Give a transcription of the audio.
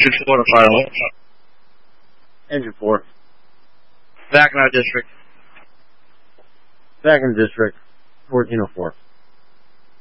Engine 4 to fire. Engine 4. Saginaw District. Saginaw District, 1404.